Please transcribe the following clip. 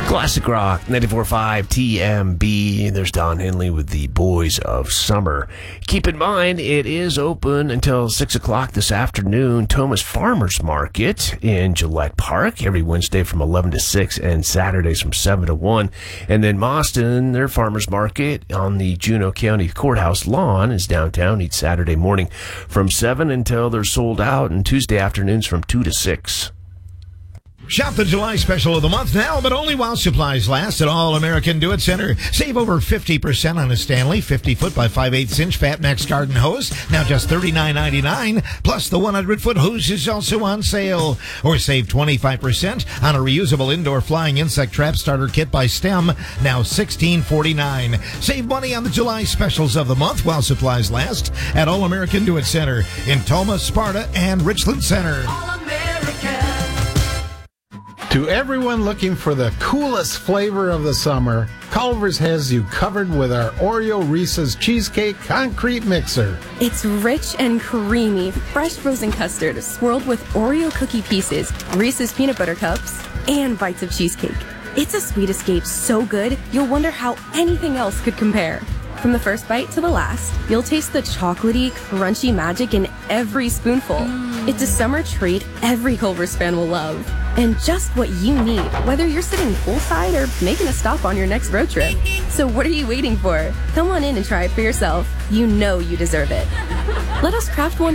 Classic Rock, 94.5 TMB. There's Don Henley with the Boys of Summer. Keep in mind, it is open until 6 o'clock this afternoon. Thomas Farmers Market in Gillette Park every Wednesday from 11 to 6 and Saturdays from 7 to 1. And then Mauston, their Farmers Market on the Juneau County Courthouse lawn is downtown each Saturday morning from 7 until they're sold out, and Tuesday afternoons from 2 to 6. Shop the July special of the month now, but only while supplies last at All American Do It Center. Save over 50% on a Stanley 50-foot by 5/8-inch Fat Max garden hose, now just $39.99. Plus the 100-foot hose is also on sale. Or save 25% on a reusable indoor flying insect trap starter kit by STEM, now $16.49. Save money on the July specials of the month while supplies last at All American Do It Center in Toma, Sparta, and Richland Center. To everyone looking for the coolest flavor of the summer, Culver's has you covered with our Oreo Reese's Cheesecake Concrete Mixer. It's rich and creamy, fresh frozen custard swirled with Oreo cookie pieces, Reese's peanut butter cups, and bites of cheesecake. It's a sweet escape so good, you'll wonder how anything else could compare. From the first bite to the last, you'll taste the chocolatey, crunchy magic in every spoonful. It's a summer treat every Culver's fan will love. And just what you need, whether you're sitting poolside or making a stop on your next road trip. So what are you waiting for? Come on in and try it for yourself. You know you deserve it. Let us craft one